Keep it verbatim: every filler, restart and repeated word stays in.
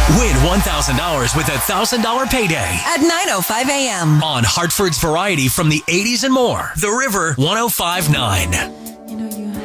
Win one thousand dollars with a one thousand dollars payday at nine oh five a.m. on Hartford's Variety from the eighties and more. The River one oh five point nine.